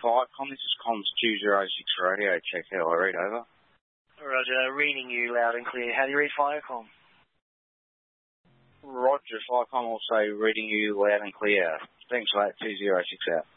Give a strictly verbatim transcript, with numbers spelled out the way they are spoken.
Firecom, this is Comms two zero six Radio, check how I read over. Roger, reading you loud and clear. How do you read Firecom? Roger, Firecom also reading you loud and clear. Thanks for that, two zero six out.